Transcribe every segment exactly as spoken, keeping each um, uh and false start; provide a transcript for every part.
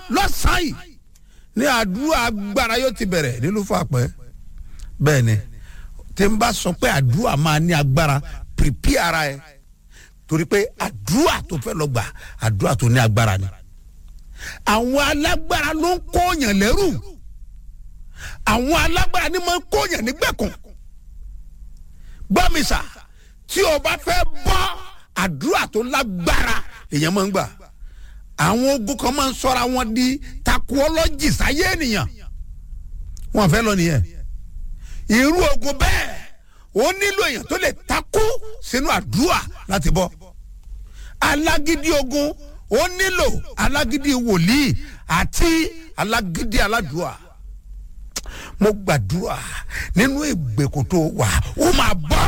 lọ́sàn-án yìí ní àdúrà agbára yóò ti bẹ̀rẹ̀ nílùú Fàpẹ́ bẹ́ẹ̀ ni tí n bá sọ pé àdúrà máa ní agbára pìrìpì ara ẹ torí pé àdúrà tó fẹ́ lọ gbà àdúrà tó ní agbára ni àwọn alágbára ló ń kóyàn lẹ́rù àwọn alágbára ni máa ń kóyàn nígbèkùn gbọ́mísà tí o bá fẹ́ bọ́ àdúrà tó lágbára èèyàn máa ń gbà àwọn ogun kan máa ń sọra wọn di takuọ́lọ́jì sáyé ènìyàn wọn fẹ́ lọ nìyẹn irú ogun bẹ́ẹ̀ ó nílò èèyàn tó lè takú sínú àdúrà láti bọ́ alágídí ogun ó nílò alágídí wòlíì àti alágídí aládùúà mo gbàdúrà nínú ìgbèkùn tó wà ó máa bọ́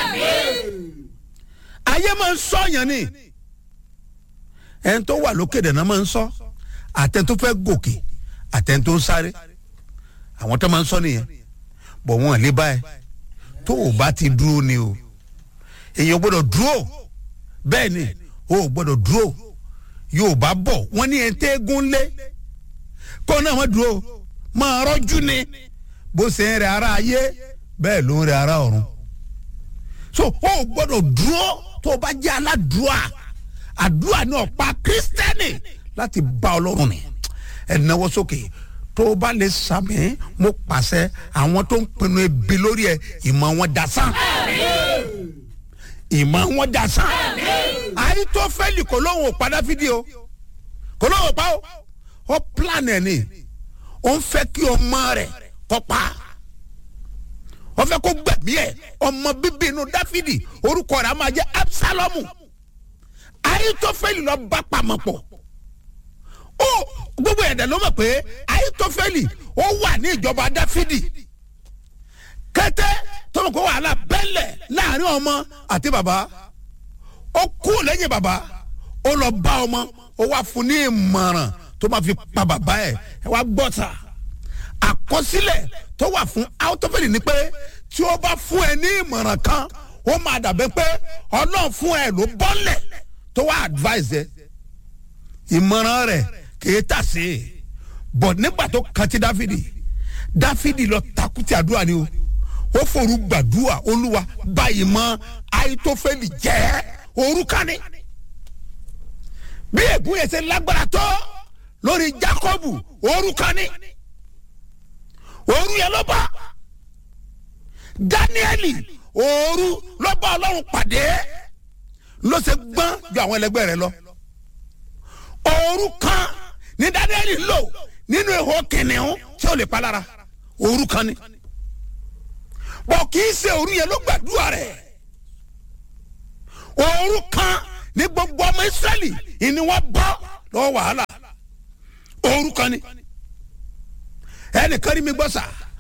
ayé máa ń sọ̀yàn ni ẹni tó wà lókè dẹ̀ máa ń sọ àtẹni tó fẹ́ gòkè àtẹni tó ń sáré àwọn tó máa ń sọ nìyẹn bọ̀ wọ́n lè bá ẹ tó o bá ti dúró ni o èèyàn gbọ́dọ̀ dúró bẹ́ẹ̀ ni o gbọ́dọ̀ dúró yóò bá bọ̀ wọ́n ní ẹni tẹ́gùn lé kó náà wọ́n dúró máa rọ́jú ni bó ṣe ń rẹ ara ayé bẹ́ẹ̀ ló ń rẹ ara ọ̀run so o gbọ́dọ̀ dúró tó o bá jẹ́ aládùúà àdúrà ní ọ̀pá kírísítẹ́nì láti bá ọlọ́run ni ẹ̀ náwó sókè tó o bá lè sàmì mo pàṣẹ àwọn tó ń pinnu ebi lórí ẹ ìmọ̀ wọn dasán ìmọ̀ wọn dasán Ahitofeli kò lóhùn òpá Dáfídì o kò lóhùn òpá o ó plan ẹ̀ ni ó ń fẹ́ kí ọmọ rẹ̀ kó pa ó fẹ́ kó gbẹ̀mí ẹ̀ ọmọ bíbí inú Dáfídì orúkọ rẹ̀ á máa jẹ́ Absalomu Ahitofeli lọ bá pamọ́ pọ̀ ó gbogbo ẹ̀dẹ̀ ló mọ̀ pé Ahitofeli ó wà ní ìjọba Dáfídì kété tó mọ̀ kó wàhálà bẹ́lẹ̀ láàrin ọmọ àti bàbá ó kú lẹ́yìn bàbá ó lọ bá ọmọ ó wá fún ní ìmọ̀ràn tó máa fi pa bàbá ẹ̀ ẹ wá gbọ́ ta àkọsílẹ̀ tó wà fún Ahitofeli ni pé tí ó bá fún ẹ ní ìmọ̀ràn kan ó máa dàbẹ́ pé Ọlọ́run fún ẹ ló bọ́lẹ̀ tó wá advice ẹ ìmọ̀ràn rẹ̀ kìí tà sí i bọ̀ nígbà tó kan ti Dáfídì Dáfídì lọ takuti àdúrà ni o ó forú gbàdúrà Olúwa báyìí mọ́ Ahitofeli jẹ́ orúkọ ni bí ègún yẹn ṣe lágbára tó lórí Jákọ́bù orúkọ ni òru yẹn ló bá Dáníẹ́lì òru ló bá Ọlọ́run pàdé ló ṣe gbọ́n ju àwọn ẹlẹgbẹ́ rẹ̀ lọ òru kan ní Dáníẹ́lì lò nínú ihò kìnìún tí ó lè pa lára òru kan ni bọ̀ kì í ṣe òru yẹn ló gbàdúrà rẹ̀ òru kan ní gbogbo ọmọ Ísírẹ́lì ìní wọn bọ́ lọ́wọ́ wàhálà òru kan ni ẹnìkan rí mi gbọ́ sà